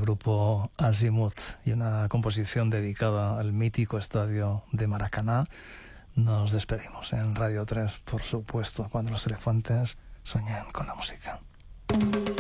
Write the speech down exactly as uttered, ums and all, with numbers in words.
grupo Azimuth y una composición dedicada al mítico estadio de Maracaná, nos despedimos en Radio tres, por supuesto, cuando los elefantes sueñan con la música.